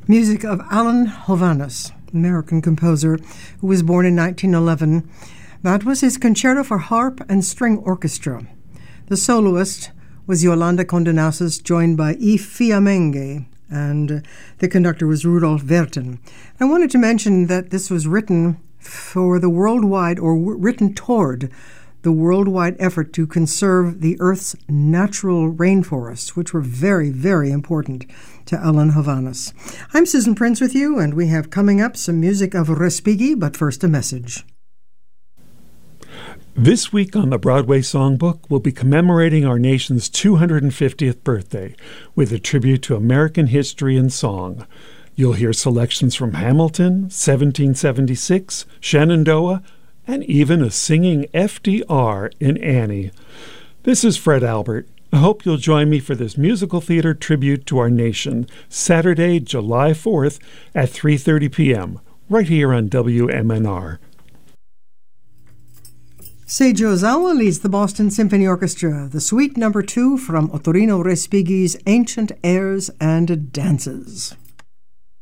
Music of Alan Hovhaness, American composer who was born in 1911. That was his Concerto for Harp and String Orchestra. The soloist was Yolanda Condenasas, joined by Yves Fiamenge, and the conductor was Rudolf Werten. I wanted to mention that this was written for the worldwide, or written toward the worldwide effort to conserve the Earth's natural rainforests, which were very, very important to Alan Hovhaness. I'm Susan Prince with you, and we have coming up some music of Respighi, but first a message. This week on the Broadway Songbook, we'll be commemorating our nation's 250th birthday with a tribute to American history and song. You'll hear selections from Hamilton, 1776, Shenandoah, and even a singing FDR in Annie. This is Fred Albert. I hope you'll join me for this musical theater tribute to our nation, Saturday, July 4th at 3:30 p.m., right here on WMNR. Seiji Ozawa leads the Boston Symphony Orchestra, the Suite No. 2 from Ottorino Respighi's Ancient Airs and Dances.